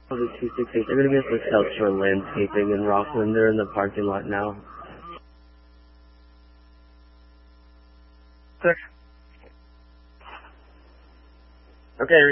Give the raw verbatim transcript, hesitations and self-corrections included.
The two sixty-eight, they're going to be at the South Shore Landscaping in Rockland. They're in the parking lot now. Six. Okay.